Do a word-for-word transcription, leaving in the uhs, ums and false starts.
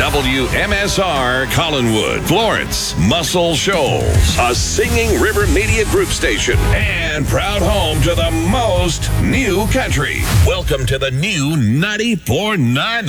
W M S R Collinwood, Florence, Muscle Shoals, a Singing River Media Group station, and proud home to the most new country. Welcome to the new ninety-four point nine